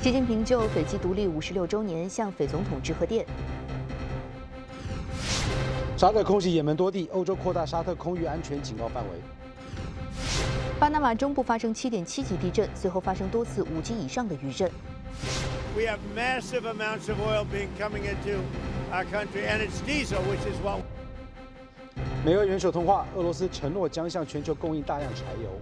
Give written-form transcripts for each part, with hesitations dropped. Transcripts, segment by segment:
习近平就斐济独立56周年向斐总统致贺电。 沙特空袭也门多地，欧洲扩大沙特空域安全警告范围。 巴拿马中部发生7.7级地震，随后发生多次5级以上的余震。 We have massive amounts of oil being coming into our country, and it's diesel, which is what. 美俄元首通话，俄罗斯承诺将向全球供应大量柴油。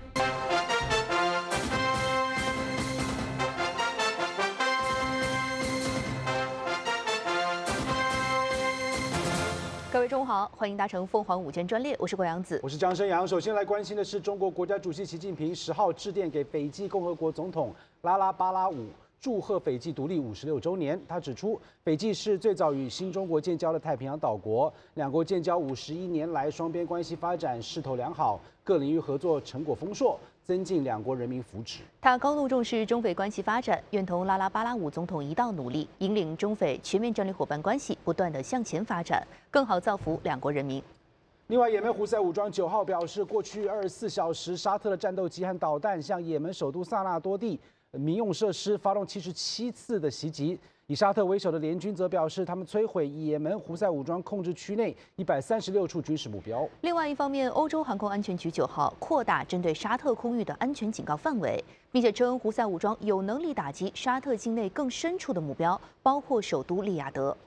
各位中午好，欢迎搭乘凤凰午间专列，我是郭阳子， 我是张生阳。首先来关心的是，中国国家主席习近平10号致电给斐济共和国总统拉拉巴拉伍，祝贺斐济独立56周年。他指出，斐济是最早与新中国建交的太平洋岛国，两国建交51年来，双边关系发展势头良好，各领域合作成果丰硕，增进两国人民福祉。 他高度重视中斐关系发展，愿同拉拉巴拉伍总统一道努力，引领中斐全面战略伙伴关系不断地向前发展，更好造福两国人民。 另外，也门胡塞武装9号表示，过去24小时，沙特的战斗机和导弹向也门首都萨那多地民用设施发动77次的袭击。以沙特为首的联军则表示，他们摧毁也门胡塞武装控制区内136处军事目标。 另外一方面，欧洲航空安全局9号扩大针对沙特空域的安全警告范围，并且称胡塞武装有能力打击沙特境内更深处的目标，包括首都利雅得。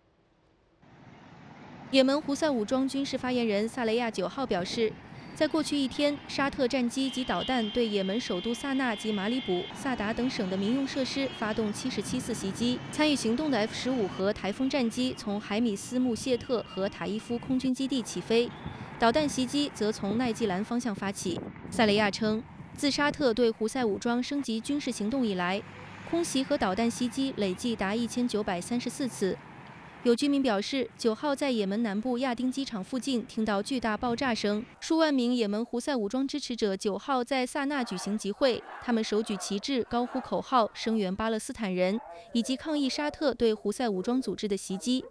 也门胡塞武装军事发言人萨雷亚9号表示，在过去一天，沙特战机及导弹对也门首都萨那及马里卜、萨达等省的民用设施发动77次袭击。参与行动的 F-15和台风战机从海米斯穆谢特和塔伊夫空军基地起飞，导弹袭击则从奈季兰方向发起。萨雷亚称，自沙特对胡塞武装升级军事行动以来，空袭和导弹袭击累计达1934次。有居民表示，9号在也门南部亚丁机场附近听到巨大爆炸声，数万名也门胡塞武装支持者9号在萨那举行集会，他们手举旗帜，高呼口号，声援巴勒斯坦人，以及抗议沙特对胡塞武装组织的袭击。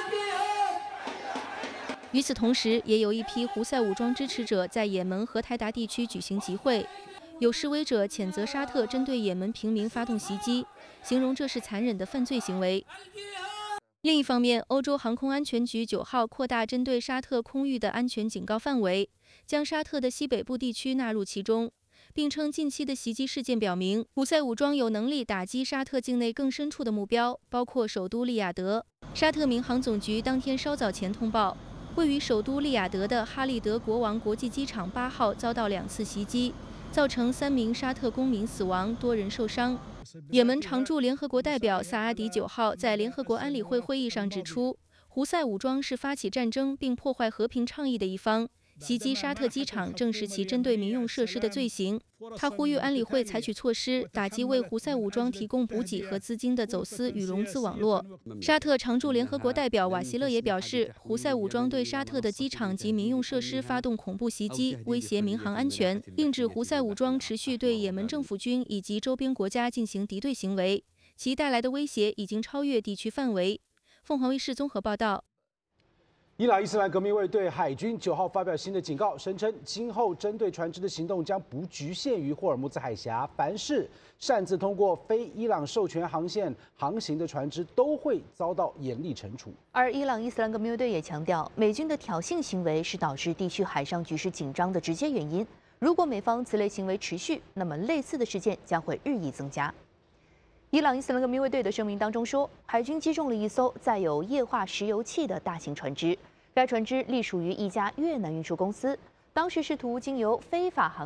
与此同时，也有一批胡塞武装支持者在也门荷台达地区举行集会，有示威者谴责沙特针对也门平民发动袭击，形容这是残忍的犯罪行为。另一方面，欧洲航空安全局9号扩大针对沙特空域的安全警告范围，将沙特的西北部地区纳入其中，并称近期的袭击事件表明，胡塞武装有能力打击沙特境内更深处的目标，包括首都利雅得。沙特民航总局当天稍早前通报，位于首都利雅得的哈利德国王国际机场8号遭到2次袭击，造成3名沙特公民死亡，多人受伤。也门常驻联合国代表萨阿迪9号在联合国安理会会议上指出，胡塞武装是发起战争并破坏和平倡议的一方，袭击沙特机场正是其针对民用设施的罪行。他呼吁安理会采取措施，打击为胡塞武装提供补给和资金的走私与融资网络。沙特常驻联合国代表瓦希勒也表示，胡塞武装对沙特的机场及民用设施发动恐怖袭击，威胁民航安全，并指胡塞武装持续对也门政府军以及周边国家进行敌对行为，其带来的威胁已经超越地区范围。凤凰卫视综合报道。 伊朗伊斯兰革命卫队海军9号发表新的警告，声称今后针对船只的行动将不局限于霍尔木兹海峡，凡是擅自通过非伊朗授权航线航行的船只都会遭到严厉惩处。 而伊朗伊斯兰革命卫队也强调，美军的挑衅行为是导致地区海上局势紧张的直接原因。如果美方此类行为持续，那么类似的事件将会日益增加。伊朗伊斯兰革命卫队的声明当中说，海军击中了一艘载有液化石油气的大型船只，该船只隶属于一家越南运输公司，当时试图经由非法航